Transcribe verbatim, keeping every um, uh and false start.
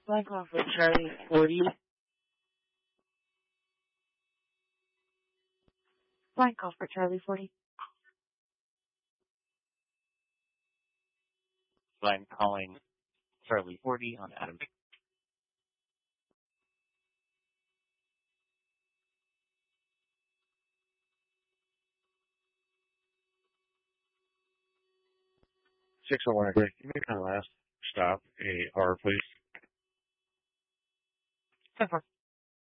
Flight call for Charlie forty. Flight call for Charlie forty. Flight calling Charlie forty on Adam. six oh one, give me kind of last stop, a R, please. ten four.